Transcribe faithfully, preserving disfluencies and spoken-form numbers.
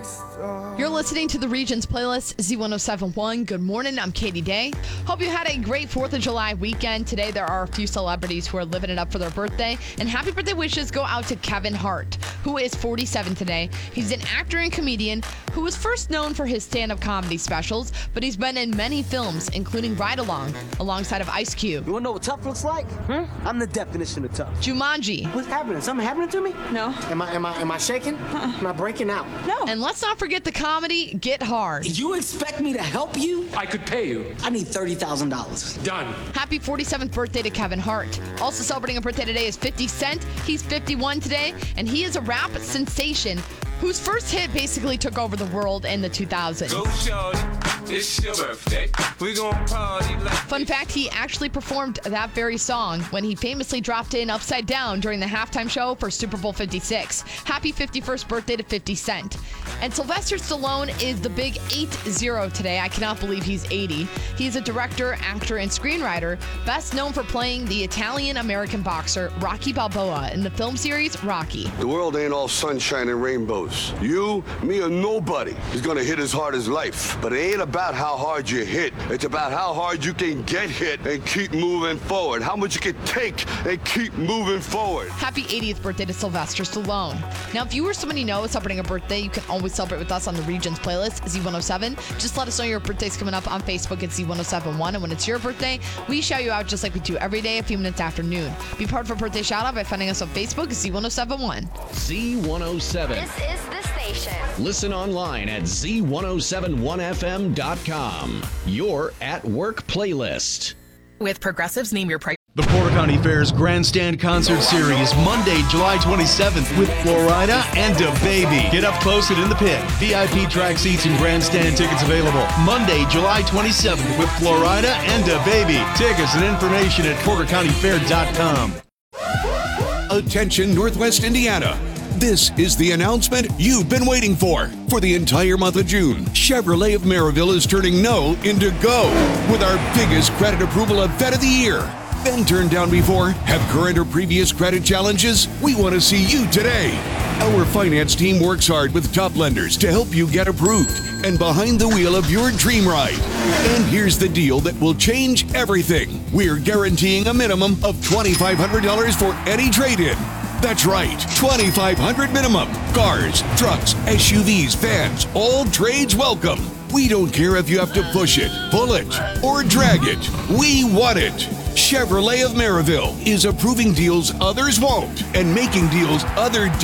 You're listening to the Regions Playlist, Z one oh seven point one. Good morning, I'm Katie Day. Hope you had a great fourth of July weekend. Today, there are a few celebrities who are living it up for their birthday. And happy birthday wishes go out to Kevin Hart, who is forty-seven today. He's an actor and comedian who was first known for his stand-up comedy specials, but he's been in many films, including Ride Along, alongside of Ice Cube. You wanna know what tough looks like? Hmm? I'm the definition of tough. Jumanji. What's happening? Something happening to me? No. Am I am I am I shaking? Uh-uh. Am I breaking out? No. And let's not forget the comedy Get Hard. You expect me to help you? I could pay you. I need thirty thousand dollars. Done. Happy forty-seventh birthday to Kevin Hart. Also celebrating a birthday today is fifty Cent. He's fifty-one today, and he is a rap sensation whose first hit basically took over the world in the two thousands. Go shorty, it's your birthday. We gon' party like... Fun fact, he actually performed that very song when he famously dropped in upside down during the halftime show for Super Bowl fifty-six. Happy fifty-first birthday to fifty Cent. And Sylvester Stallone is the big eight zero today. I cannot believe he's eighty. He's a director, actor, and screenwriter, best known for playing the Italian-American boxer Rocky Balboa in the film series Rocky. The world ain't all sunshine and rainbows. You, me, or nobody is gonna hit as hard as life. But it ain't about how hard you hit. It's about how hard you can get hit and keep moving forward. How much you can take and keep moving forward. Happy eightieth birthday to Sylvester Stallone. Now, if you or somebody you know is celebrating a birthday, you can always celebrate with us on the Regions Playlist, Z one oh seven. Just let us know your birthday's coming up on Facebook at Z one oh seven point one. And when it's your birthday, we shout you out just like we do every day a few minutes after noon. Be part of our birthday shout out by finding us on Facebook at Z one oh seven point one. Z one oh seven. This is the station. Listen online at Z one oh seven one F M dot com. Your at work playlist. With Progressive's Name Your Price. The Porter County Fair's Grandstand Concert Series, Monday, July twenty-seventh, with Florida and DaBaby. Get up close and in the pit. V I P track seats and grandstand tickets available. Monday, July twenty-seventh, with Florida and DaBaby. Tickets and information at porter county fair dot com. Attention, Northwest Indiana. This is the announcement you've been waiting for. For the entire month of June, Chevrolet of Maryville is turning no into go with our biggest credit approval event of the year. Been turned down before? Have current or previous credit challenges? We want to see you today. Our finance team works hard with top lenders to help you get approved and behind the wheel of your dream ride. And here's the deal that will change everything. We're guaranteeing a minimum of twenty-five hundred dollars for any trade-in. That's right, twenty-five hundred dollars minimum. Cars, trucks, S U Vs, vans, all trades welcome. We don't care if you have to push it, pull it, or drag it. We want it. Chevrolet of Maryville is approving deals others won't and making deals other